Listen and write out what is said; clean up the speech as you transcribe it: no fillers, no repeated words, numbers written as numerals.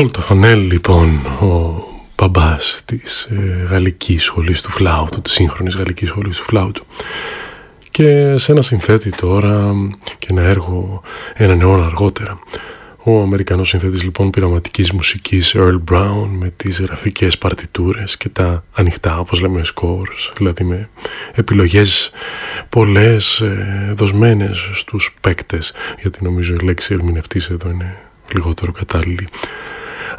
Πολ Τοφανέλ, λοιπόν, ο μπαμπάς της γαλλικής σχολής του φλάουτου, της σύγχρονης γαλλικής σχολής του φλάουτου. Και σε ένα συνθέτη τώρα και ένα έργο έναν αιώνα αργότερα. Ο Αμερικανός συνθέτης λοιπόν πειραματικής μουσικής Earl Brown με τις γραφικές παρτιτούρες και τα ανοιχτά, όπως λέμε, scores, δηλαδή με επιλογές πολλές δοσμένες στους παίκτες, γιατί νομίζω η λέξη ερμηνευτής εδώ είναι λιγότερο κατάλληλη.